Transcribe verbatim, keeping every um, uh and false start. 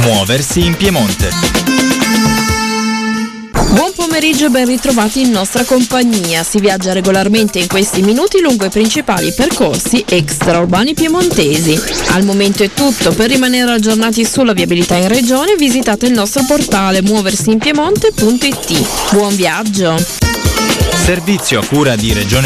Muoversi in Piemonte. Buon pomeriggio e ben ritrovati in nostra compagnia. Si viaggia regolarmente in questi minuti lungo i principali percorsi extraurbani piemontesi. Al momento è tutto. Per rimanere aggiornati sulla viabilità in regione visitate il nostro portale muoversi in piemonte punto it. Buon viaggio! Servizio a cura di Regione